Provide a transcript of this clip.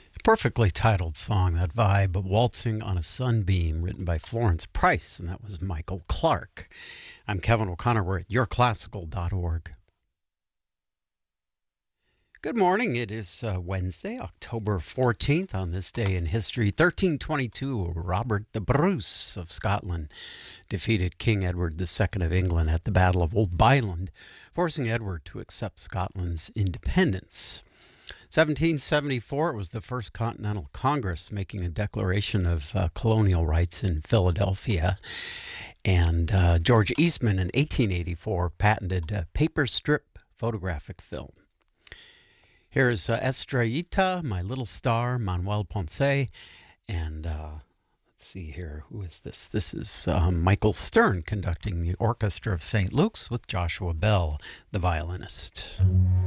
Perfectly titled song, that vibe, Waltzing on a Sunbeam, written by Florence Price, and that was Michael Clark. I'm Kevin O'Connor. We're at yourclassical.org. Good morning. It is Wednesday, October 14th. On this day in history, 1322, Robert the Bruce of Scotland defeated King Edward II of England at the Battle of Old Byland, forcing Edward to accept Scotland's independence. 1774, it was the First Continental Congress making a declaration of colonial rights in Philadelphia. And George Eastman in 1884 patented paper strip photographic film. Here's Estrellita, My Little Star, Manuel Ponce. And let's see here, who is this? This is Michael Stern conducting the Orchestra of St. Luke's with Joshua Bell, the violinist.